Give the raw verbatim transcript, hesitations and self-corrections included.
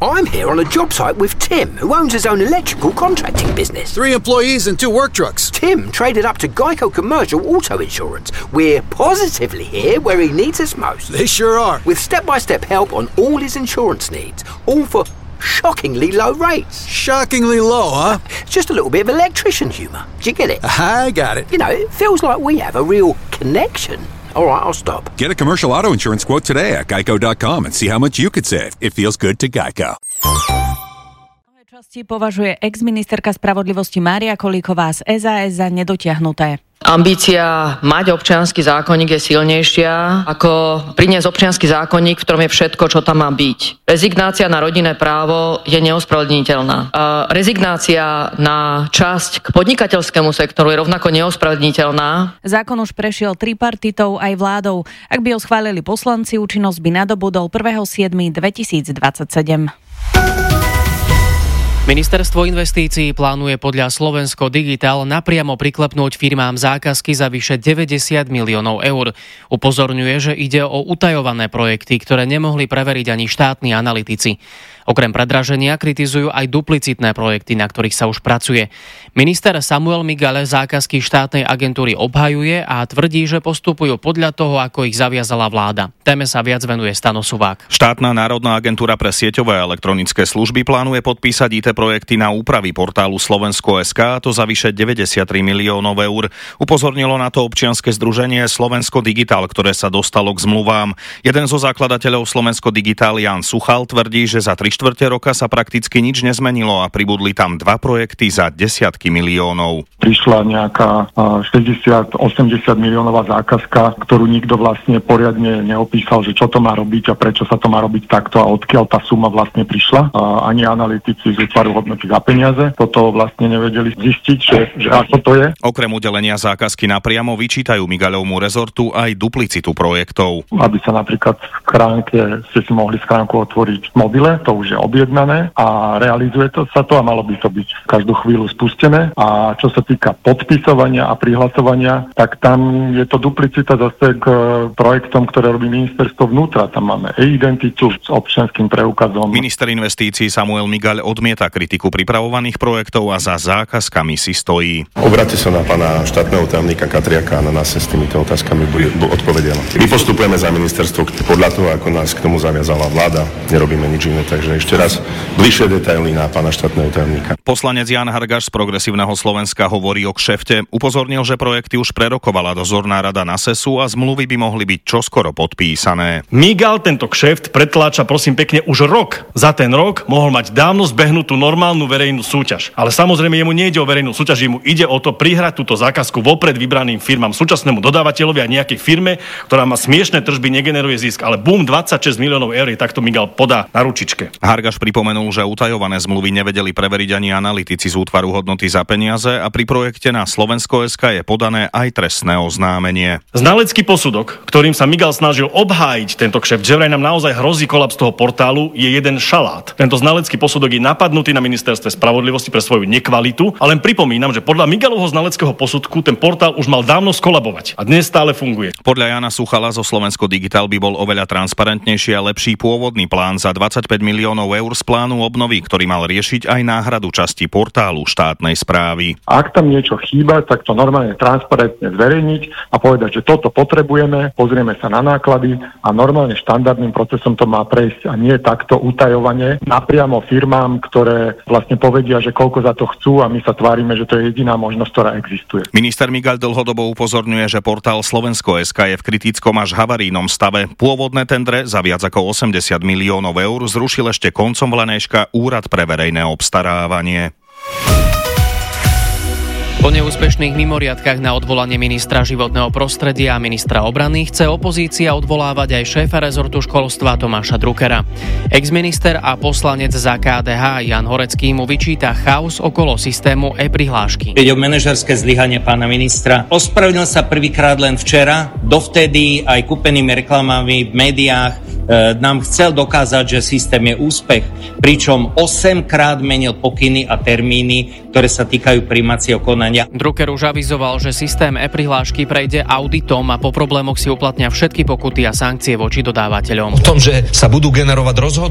I'm here on a job site with Tim, who owns his own electrical contracting business. Three employees and two work trucks. Tim traded up to Geico Commercial Auto Insurance. We're positively here where he needs us most. They sure are. With step-by-step help on all his insurance needs, all for shockingly low rates. Shockingly low, huh? It's just a little bit of electrician humour. Do you get it? I got it. You know, it feels like we have a real connection. All right, I'll stop. Get a commercial auto insurance quote today at geico dot com and see how much you could save. It feels good to Geico. Časti považuje ex-ministerka spravodlivosti Mária Kolíková z es a es za nedotiahnuté. Ambícia mať občiansky zákonník je silnejšia ako priniesť občiansky zákonník, v ktorom je všetko, čo tam má byť. Rezignácia na rodinné právo je neospravedlniteľná. Rezignácia na časť k podnikateľskému sektoru je rovnako neospravedlniteľná. Zákon už prešiel tripartitou aj vládou. Ak by ho schválili poslanci, účinnosť by nadobudol prvého siedmeho dvetisícdvadsaťsedem. Ministerstvo investícií plánuje podľa Slovensko Digital napriamo priklepnúť firmám zákazky za vyše deväťdesiat miliónov eur. Upozorňuje, že ide o utajované projekty, ktoré nemohli preveriť ani štátni analytici. Okrem predraženia kritizujú aj duplicitné projekty, na ktorých sa už pracuje. Minister Samuel Migal zákazky štátnej agentúry obhajuje a tvrdí, že postupujú podľa toho, ako ich zaviazala vláda. Téme sa viac venuje Stano Suvák. Štátna národná agentúra pre sieťové a elektronické služby plánuje podpísať í té projekty na úpravy portálu Slovensko bodka es ká, to za vyše deväťdesiattri miliónov eur. Upozornilo na to občianske združenie Slovensko Digital, ktoré sa dostalo k zmluvám. Jeden zo zakladateľov Slovensko Digital, Jan Suchal, tvrdí, že za tri štvrte roka sa prakticky nič nezmenilo a pribudli tam dva projekty za desiatky miliónov. Prišla nejaká šesťdesiat osemdesiat miliónová zákazka, ktorú nikto vlastne poriadne neopísal, že čo to má robiť a prečo sa to má robiť takto a odkiaľ tá suma vlastne prišla. A ani analytici z útvaru hodnoty za peniaze toto vlastne nevedeli zistiť, že, že ako to je. Okrem udelenia zákazky napriamo vyčítajú Migaľovmu rezortu aj duplicitu projektov. Aby sa napríklad v schránke, ste si mohli schránku otvoriť v mobile, to už je objednané a realizuje to sa to a malo by to byť každú chvíľu spustené. A čo sa týka podpisovania a prihlasovania, tak tam je to duplicita zase k projektom, ktoré robí ministerstvo vnútra. Tam máme e-identitu s občianskym preukazom. Minister investícií Samuel Migaľ odmieta kritiku pripravovaných projektov a za zákazkami si stojí. Obráťte sa na pána štátneho tajomníka Katriaka a na nás s týmito otázkami bude odpovedela. My postupujeme za ministerstvo podľa toho, ako nás k tomu zaviazala vláda. Nerobíme nič iné, takže ešte raz bližšie detaily na pána štátneho tajomníka. Poslanec Jan Hargaš z Progresívneho Slovenska hovorí o kšefte. Upozornil, že projekty už prerokovala dozorná rada na sesu a zmluvy by mohli byť čoskoro podpísané. Migal tento kšeft pretláča prosím pekne už rok. Za ten rok mohol mať dávno zbehnutú normálnu verejnú súťaž. Ale samozrejme jemu nejde o verejnú súťaž, jemu ide o to prihrať túto zákazku vopred vybraným firmám, súčasnému dodávateľovi a nejakej firme, ktorá má smiešné tržby, negeneruje zisk, ale bum, dvadsaťšesť miliónov eur takto Migal podá na ručičke. Hargaš pripomenul, že utajované zmluvy nevedeli preveriť ani analytici z útvaru hodnoty za peniaze a pri projekte na Slovensko bodka es ká je podané aj trestné oznámenie. Znalecký posudok, ktorým sa Migal snažil obhájiť tento kšeft, že vraj nám naozaj hrozí kolaps toho portálu, je jeden šalát. Tento znalecký posudok je napadnutý na ministerstve spravodlivosti pre svoju nekvalitu, a len pripomínam, že podľa Migalovho znaleckého posudku ten portál už mal dávno skolabovať a dnes stále funguje. Podľa Jana Suchala zo Slovensko Digital by bol oveľa transparentnejší a lepší pôvodný plán za dvadsaťpäť miliónov eur z plánu obnovy, ktorý mal riešiť aj náhradu časti portálu štátnej správy. Ak tam niečo chýba, tak to normálne transparentne zverejniť a povedať, že toto potrebujeme, pozrieme sa na náklady a normálne štandardným procesom to má prejsť a nie takto utajovane napriamo firmám, ktoré vlastne povedia, že koľko za to chcú a my sa tvárime, že to je jediná možnosť, ktorá existuje. Minister Migaľ dlhodobo upozorňuje, že portál Slovensko bodka es ká je v kritickom až havarínom stave. Pôvodné tendre za viac ako osemdesiat miliónov eur zrušil ešte koncom vlanejška Úrad pre verejné obstarávanie. Po neúspešných mimoriadkach na odvolanie ministra životného prostredia a ministra obrany chce opozícia odvolávať aj šéfa rezortu školstva Tomáša Druckera. Ex-minister a poslanec za ká dé há Jan Horecký mu vyčíta chaos okolo systému e-prihlášky. Ide o manažerské zlyhanie pána ministra. Ospravedlnil sa prvýkrát len včera, dovtedy aj kúpenými reklamami v médiách e, nám chcel dokázať, že systém je úspech, pričom osemkrát menil pokyny a termíny, ktoré sa týkajú prijímacieho konania. Drucker už avizoval, že systém e-prihlášky prejde auditom a po problémoch si uplatnia všetky pokuty a sankcie voči dodávateľom. O tom, že sa budú generovať rozhodnutia